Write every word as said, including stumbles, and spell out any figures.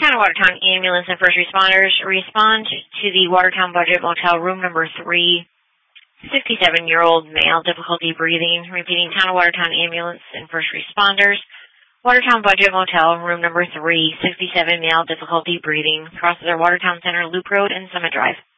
Town of Watertown ambulance and first responders respond to the Watertown Budget Motel room number three, sixty-seven-year-old male, difficulty breathing. Repeating, Town of Watertown ambulance and first responders. Watertown Budget Motel room number three, sixty-seven, male, difficulty breathing. Crosses our Watertown Center Loop Road and Summit Drive.